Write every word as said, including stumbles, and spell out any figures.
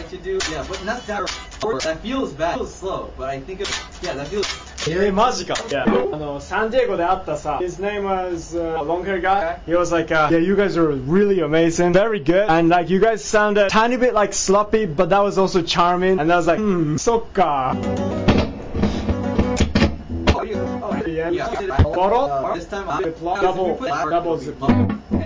to do. Yeah, but not that. That feels bad. It feels slow, but I think it. Yeah, that feels. えー、マジか。Yeah. あの、サンディエゴで会ったさ、his name was a long hair guy. He was like, uh, yeah, you guys are really amazing, very good. And like, you guys sounded a tiny bit like sloppy, but that was also charming. And I was like, hmm, そっか。 Oh, you, oh, yeah. Yeah. Bottle? This time, double, double zip.